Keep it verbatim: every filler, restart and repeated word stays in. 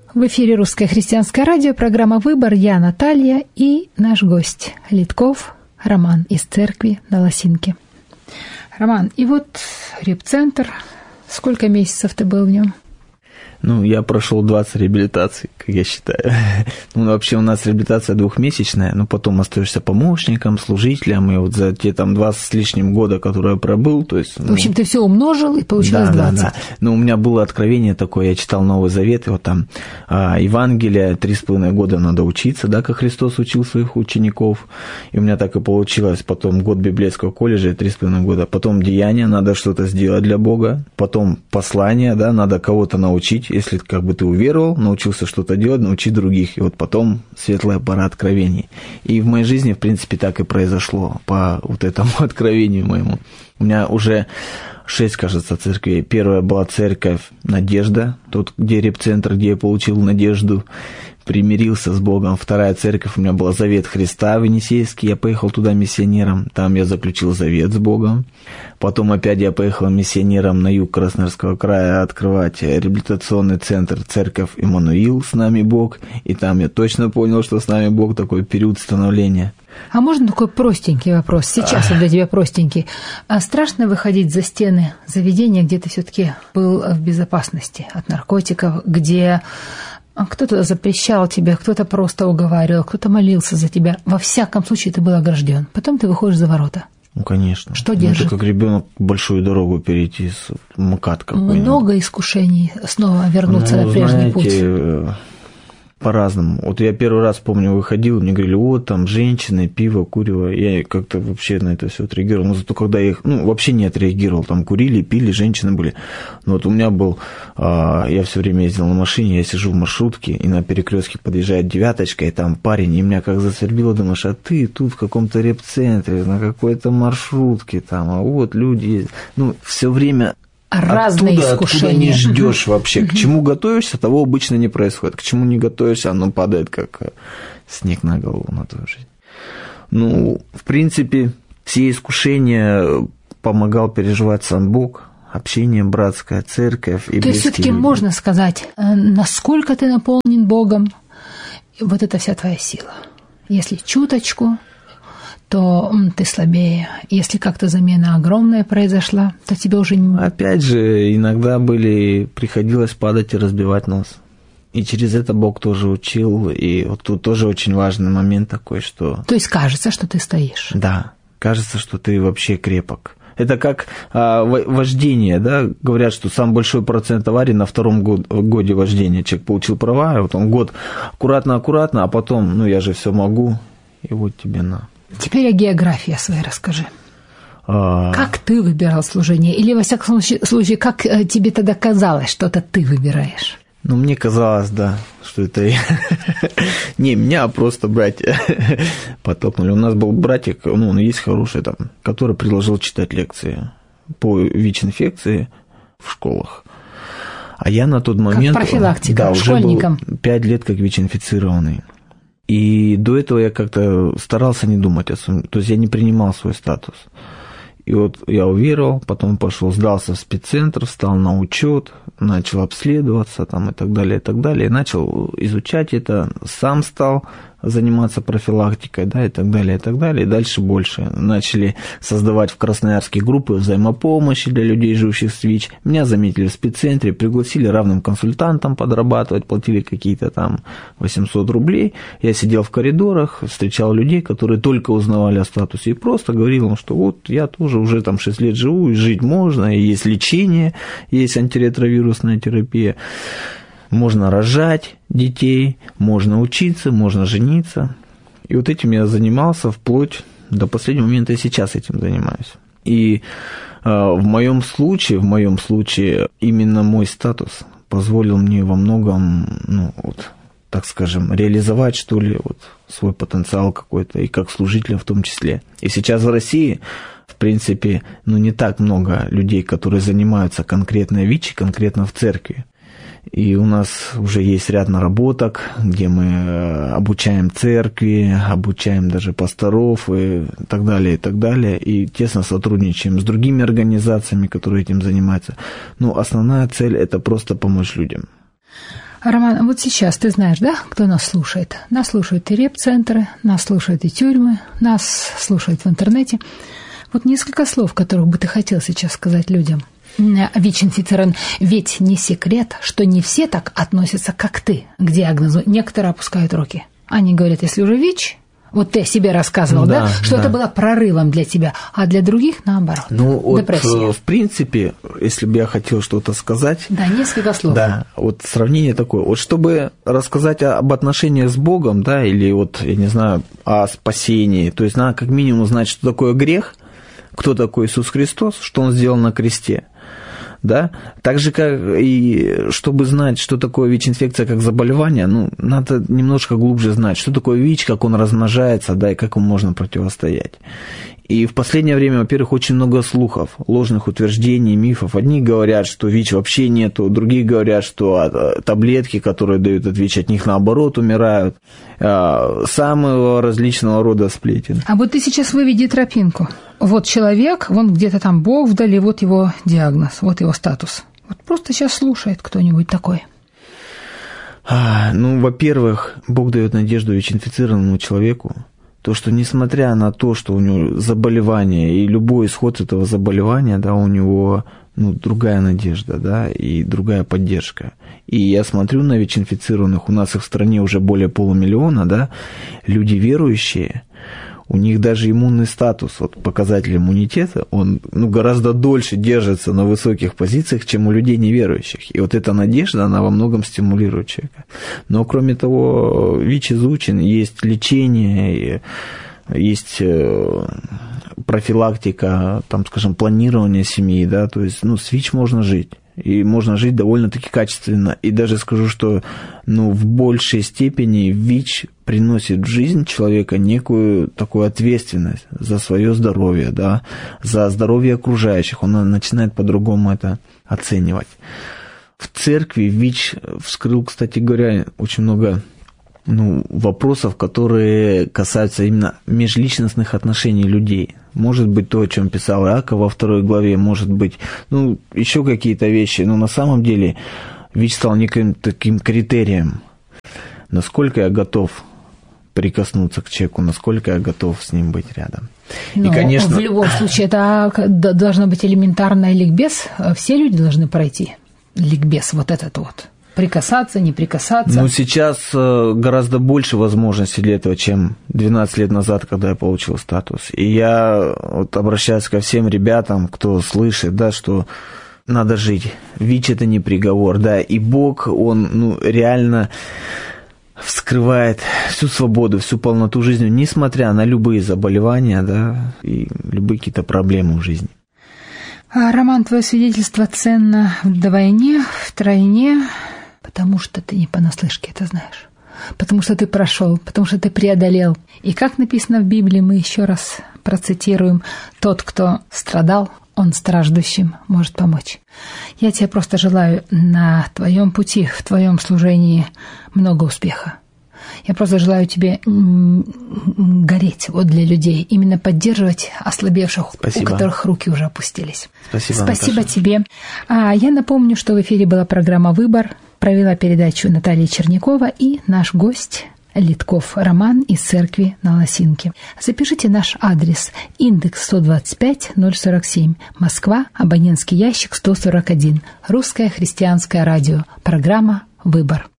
В эфире Русское христианское радио, программа «Выбор». Я Наталья и наш гость Литков Роман из церкви на Лосинке. Роман, и вот репцентр. Сколько месяцев ты был в нем? Ну, я прошел двадцать реабилитаций, как я считаю. Ну, вообще у нас реабилитация двухмесячная, но потом остаешься помощником, служителем, и вот за те там двадцать с лишним года, которые я пробыл, то есть... Ну, в общем, ты все умножил, и получилось да, двадцать. Да, да. Ну, у меня было откровение такое, я читал Новый Завет, и вот там а, Евангелие, три с половиной года надо учиться, да, как Христос учил своих учеников, и у меня так и получилось, потом год библейского колледжа, три с половиной года, потом деяния, надо что-то сделать для Бога, потом послание, да, надо кого-то научить, если как бы ты уверовал, научился что-то делать, научи других. И вот потом светлая пора откровений. И в моей жизни, в принципе, так и произошло по вот этому откровению моему. У меня уже шесть, кажется, церквей. Первая была церковь «Надежда», тут, где репцентр, где я получил надежду, примирился с Богом. Вторая церковь у меня была «Завет Христа» в Енисейске. Я поехал туда миссионером. Там я заключил завет с Богом. Потом опять я поехал миссионером на юг Красноярского края открывать реабилитационный центр «Церковь Иммануил. С нами Бог». И там я точно понял, что с нами Бог, такой период становления. А можно такой простенький вопрос? Сейчас он для тебя простенький. А страшно выходить за стены заведения, где ты все-таки был в безопасности от наркотиков, где кто-то запрещал тебя, кто-то просто уговаривал, кто-то молился за тебя. Во всяком случае, ты был огражден. Потом ты выходишь за ворота. Ну, конечно. Что ну, держит? Это как ребенок большую дорогу перейти с МКАД какой-нибудь. Много искушений снова вернуться ну, на прежний знаете, путь. По-разному. Вот я первый раз, помню, выходил, мне говорили, вот там женщины, пиво, курево. Я как-то вообще на это все отреагировал. Но зато когда я их, ну, вообще не отреагировал. Там курили, пили, женщины были. Но вот у меня был, я все время ездил на машине, я сижу в маршрутке, и на перекрестке подъезжает девяточка, и там парень, и меня как засвербило, думаешь, а ты тут в каком-то репцентре, на какой-то маршрутке там, а вот люди ездят. Ну, все время... Разные оттуда, искушения. Откуда не ждешь вообще. К чему готовишься, того обычно не происходит. К чему не готовишься, оно падает, как снег на голову на твою жизнь. Ну, в принципе, все искушения помогал переживать сам Бог, общение братское, церковь и близкие люди. То есть все-таки можно сказать, насколько ты наполнен Богом, вот это вся твоя сила. Если чуточку, то ты слабее. Если как-то замена огромная произошла, то тебе уже не... Опять же, иногда были, приходилось падать и разбивать нос. И через это Бог тоже учил. И вот тут тоже очень важный момент такой, что... То есть кажется, что ты стоишь. Да, кажется, что ты вообще крепок. Это как а, вождение, да, говорят, что самый большой процент аварий на втором год, годе вождения. Человек получил права, и вот он год аккуратно-аккуратно, а потом, ну я же все могу, и вот тебе на... Теперь о географии своей расскажи. А... Как ты выбирал служение? Или, во всяком случае, как тебе тогда казалось, что это ты выбираешь? Ну, мне казалось, да, что это я. Не, меня просто братья подтолкнули. У нас был братик, ну, он есть хороший там, который предложил читать лекции по ВИЧ-инфекции в школах. А я на тот момент... Как профилактика, да, уже школьникам. был пять лет как ВИЧ-инфицированный. И до этого я как-то старался не думать о своем, то есть я не принимал свой статус. И вот я уверовал, потом пошел, сдался в спеццентр, встал на учет, начал обследоваться там, и так далее, и так далее. И начал изучать это, сам стал заниматься профилактикой, да, и так далее, и так далее. И дальше больше. Начали создавать в Красноярске группы взаимопомощи для людей, живущих с ВИЧ. Меня заметили в спеццентре, пригласили равным консультантам подрабатывать, платили какие-то там восемьсот рублей. Я сидел в коридорах, встречал людей, которые только узнавали о статусе, и просто говорил им, что вот я тоже уже там шесть лет живу, и жить можно, и есть лечение, есть антиретровирусная терапия. Можно рожать детей, можно учиться, можно жениться. И вот этим я занимался вплоть до последнего момента, и сейчас этим занимаюсь. И э, в моем случае, в моем случае именно мой статус позволил мне во многом, ну, вот, так скажем, реализовать, что ли, вот, свой потенциал какой-то, и как служителя в том числе. И сейчас в России, в принципе, ну, не так много людей, которые занимаются конкретно ВИЧ, конкретно в церкви. И у нас уже есть ряд наработок, где мы обучаем церкви, обучаем даже пасторов и так далее, и так далее. И тесно сотрудничаем с другими организациями, которые этим занимаются. Но основная цель – это просто помочь людям. Роман, вот сейчас ты знаешь, да, кто нас слушает? Нас слушают и реп-центры, нас слушают и тюрьмы, нас слушают в интернете. Вот несколько слов, которых бы ты хотел сейчас сказать людям. ВИЧ-инфицирован. Ведь не секрет, что не все так относятся, как ты, к диагнозу. Некоторые опускают руки. Они говорят, если уже ВИЧ, вот ты о себе рассказывал, да, да что да. это было прорывом для тебя, а для других наоборот. Ну, вот, депрессия. В принципе, если бы я хотел что-то сказать... Да, несколько слов. Да, вот сравнение такое. Вот чтобы рассказать об отношениях с Богом, да, или вот, я не знаю, о спасении, то есть надо как минимум знать, что такое грех, кто такой Иисус Христос, что Он сделал на кресте. Да? Так же, как и чтобы знать, что такое ВИЧ-инфекция как заболевание, ну, надо немножко глубже знать, что такое ВИЧ, как он размножается, да, и как ему можно противостоять. И в последнее время, во-первых, очень много слухов, ложных утверждений, мифов. Одни говорят, что ВИЧ вообще нету, другие говорят, что таблетки, которые дают от ВИЧ, от них наоборот умирают. Самого различного рода сплетен. А вот ты сейчас выведи тропинку. Вот человек, вон где-то там Бог вдали, вот его диагноз, вот его статус. Вот просто сейчас слушает кто-нибудь такой. А, ну, во-первых, Бог дает надежду ВИЧ-инфицированному человеку, то, что несмотря на то, что у него заболевание и любой исход этого заболевания, да, у него ну, другая надежда, да, и другая поддержка. И я смотрю на ВИЧ-инфицированных, у нас их в стране уже более полумиллиона, да, люди верующие, у них даже иммунный статус, вот показатель иммунитета, он ну, гораздо дольше держится на высоких позициях, чем у людей неверующих. И вот эта надежда, она во многом стимулирует человека. Но кроме того, ВИЧ изучен, есть лечение, есть профилактика, там, скажем, планирование семьи, да, то есть ну, с ВИЧ можно жить. И можно жить довольно-таки качественно. И даже скажу, что ну, в большей степени ВИЧ приносит в жизнь человека некую такую ответственность за свое здоровье, да, за здоровье окружающих. Он начинает по-другому это оценивать. В церкви ВИЧ вскрыл, кстати говоря, очень много ну, вопросов, которые касаются именно межличностных отношений людей. Может быть, то, о чем писал Иаков во второй главе, может быть, ну, еще какие-то вещи. Но на самом деле ВИЧ стал неким таким критерием, насколько я готов прикоснуться к человеку, насколько я готов с ним быть рядом. Но, и, конечно... В любом случае, это должно быть элементарный ликбез. Все люди должны пройти ликбез вот этот вот. Прикасаться, не прикасаться. Ну, сейчас гораздо больше возможностей для этого, чем двенадцать лет назад, когда я получил статус. И я вот обращаюсь ко всем ребятам, кто слышит, да, что надо жить. ВИЧ – это не приговор, да, и Бог, Он ну, реально вскрывает всю свободу, всю полноту жизни, несмотря на любые заболевания, да, и любые какие-то проблемы в жизни. Роман, твое свидетельство ценно вдвойне, втройне, потому что ты не понаслышке это знаешь, потому что ты прошел, потому что ты преодолел. И как написано в Библии, мы еще раз процитируем: «Тот, кто страдал, он страждущим может помочь». Я тебе просто желаю на твоем пути, в твоем служении много успеха. Я просто желаю тебе гореть вот для людей, именно поддерживать ослабевших, Спасибо. У которых руки уже опустились. Спасибо, Спасибо Наташа. тебе. А я напомню, что в эфире была программа «Выбор». Провела передачу Наталья Чернякова и наш гость Литков Роман из церкви на Лосинке. Запишите наш адрес: индекс сто двадцать пять ноль сорок семь, Москва, абонентский ящик сто сорок один, Русское христианское радио, программа «Выбор».